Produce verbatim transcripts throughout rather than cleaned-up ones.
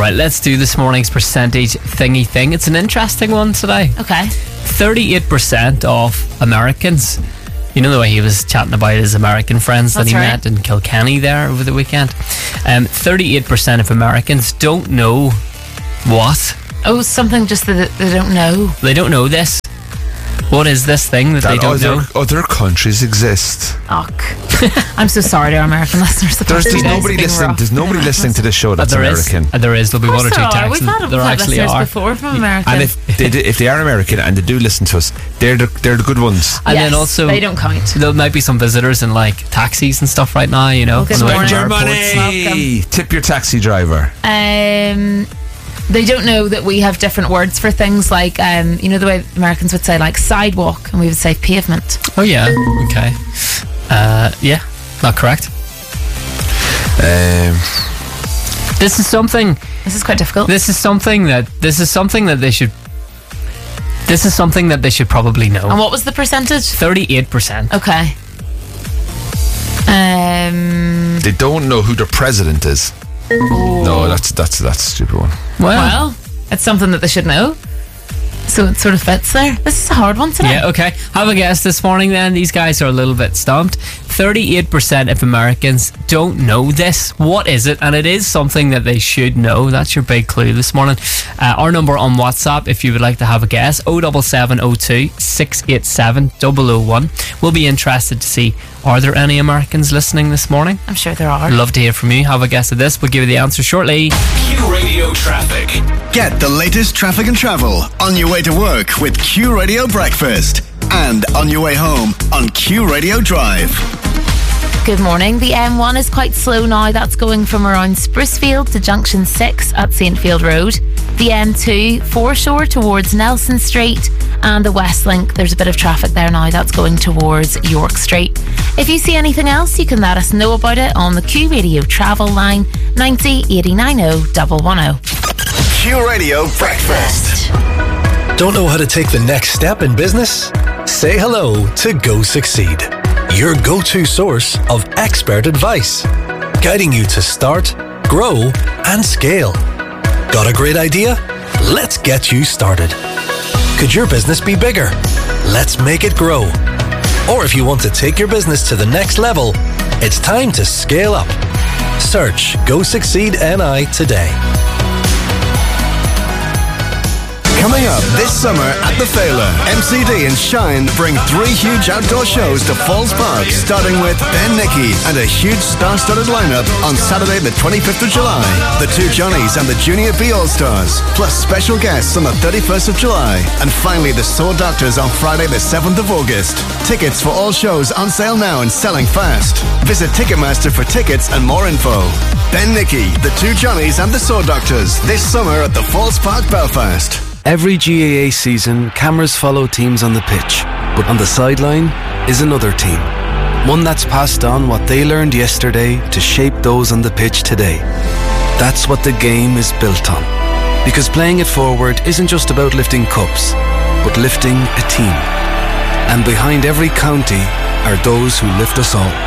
Alright, let's do this morning's percentage thingy thing. It's an interesting one today. Okay. thirty-eight percent of Americans, you know the way he was chatting about his American friends That's that he right. met in Kilkenny there over the weekend. Um, thirty-eight percent of Americans don't know what? Oh, something just that they don't know. They don't know this. What is this thing that, That they don't other, know? other countries exist. Och. I'm so sorry to our American listeners. The There's, past there's few days nobody have been listening. rough. There's nobody listening to this show that's Uh, there is. American. Uh, there is. There'll be Of one or course two there are. texts. We've had, There we've had actually listeners are. before from America. And if they do, if they are American and they do listen to us, they're the, they're the good ones. And yes, then also, they don't count. there might be some visitors in like taxis and stuff right now, you know. Well, good on the way morning. to Your airports. money. Welcome. Tip your taxi driver. Um, they don't know that we have different words for things like, um, you know, the way Americans would say like sidewalk, and we would say pavement. Oh yeah, okay. Uh, yeah, not correct. Um, This is something. This is quite difficult. This is something that. This is something that they should. This is something that they should probably know. And what was the percentage? Thirty-eight percent. Okay. Um. they don't know who their president is. No, that's that's that's a stupid one. Well, Well, it's something that they should know. So it sort of fits there. This is a hard one today. yeah, okay. Have a guess this morning then. These guys are a little bit stumped. thirty-eight percent of Americans don't know this. What is it? And it is something that they should know. That's your big clue this morning. Uh, our number on WhatsApp, if you would like to have a guess, oh seven seven oh two, six eight seven, oh oh one. We'll be interested to see, are there any Americans listening this morning? I'm sure there are. Love to hear from you. Have a guess at this. We'll give you the answer shortly. Q Radio Traffic. Get the latest traffic and travel on your way to work with Q Radio Breakfast and on your way home on Q Radio Drive. Good morning. The M one is quite slow now. That's going from around Sprucefield to Junction six at Saint Field Road. The M two, foreshore towards Nelson Street. And the West Link, there's a bit of traffic there now. That's going towards York Street. If you see anything else, you can let us know about it on the Q Radio travel line ninety, eighty, ninety, one ten. Q Radio Breakfast. Don't know how to take the next step in business? Say hello to Go Succeed, your go-to source of expert advice, guiding you to start, grow, and scale. Got a great idea? Let's get you started. Could your business be bigger? Let's make it grow. Or if you want to take your business to the next level, it's time to scale up. Search Go Succeed N I today. Coming up this summer at the Failer, M C D and Shine bring three huge outdoor shows to Falls Park, starting with Ben Nicky and a huge star-studded lineup on Saturday the twenty-fifth of July. The Two Johnnies and the Junior B All-Stars, plus special guests on the thirty-first of July. And finally, the Soul Doctors on Friday the seventh of August. Tickets for all shows on sale now and selling fast. Visit Ticketmaster for tickets and more info. Ben Nicky, the Two Johnnies and the Soul Doctors, this summer at the Falls Park, Belfast. Every G A A season, cameras follow teams on the pitch, but on the sideline is another team. One that's passed on what they learned yesterday to shape those on the pitch today. That's what the game is built on. Because playing it forward isn't just about lifting cups, but lifting a team. And behind every county are those who lift us all.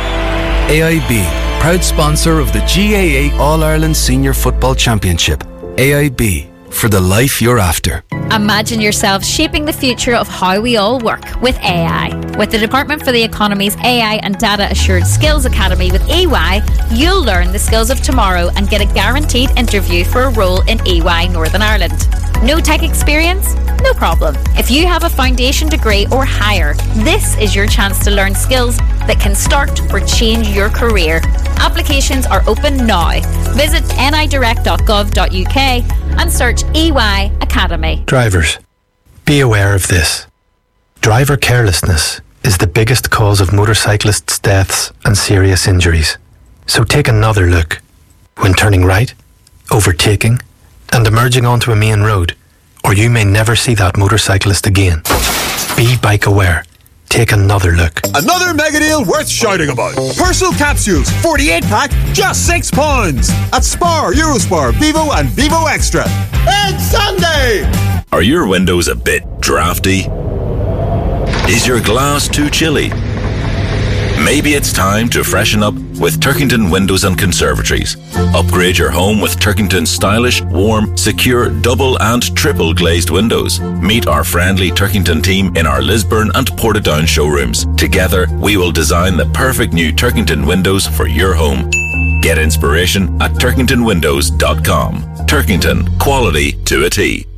A I B, proud sponsor of the G A A All-Ireland Senior Football Championship. A I B, for the life you're after. Imagine yourself shaping the future of how we all work with A I. With the Department for the Economy's A I and Data Assured Skills Academy with E Y, you'll learn the skills of tomorrow and get a guaranteed interview for a role in E Y Northern Ireland. No tech experience? No problem. If you have a foundation degree or higher, this is your chance to learn skills that can start or change your career. Applications are open now. Visit n i direct dot gov dot u k and search E Y Academy. Drivers, be aware of this. Driver carelessness is the biggest cause of motorcyclists' deaths and serious injuries. So take another look when turning right, overtaking, and emerging onto a main road, or you may never see that motorcyclist again. Be bike aware. Take another look. Another mega deal worth shouting about. Persil capsules, forty-eight pack, just six pounds. At Spar, Eurospar, Vivo and Vivo Extra. It's Sunday! Are your windows a bit drafty? Is your glass too chilly? Maybe it's time to freshen up with Turkington Windows and Conservatories. Upgrade your home with Turkington's stylish, warm, secure, double and triple glazed windows. Meet our friendly Turkington team in our Lisburn and Portadown showrooms. Together, we will design the perfect new Turkington windows for your home. Get inspiration at turkington windows dot com. Turkington, quality to a T.